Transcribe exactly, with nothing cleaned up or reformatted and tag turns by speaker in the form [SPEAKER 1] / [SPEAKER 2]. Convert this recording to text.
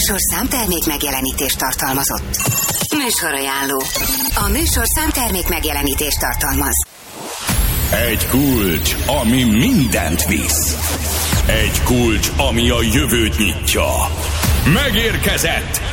[SPEAKER 1] műsor számtermék megjelenítést tartalmazott. Műsorajánló. A műsor számtermék megjelenítést tartalmaz.
[SPEAKER 2] Egy kulcs, ami mindent visz. Egy kulcs, ami a jövőt nyitja. Megérkezett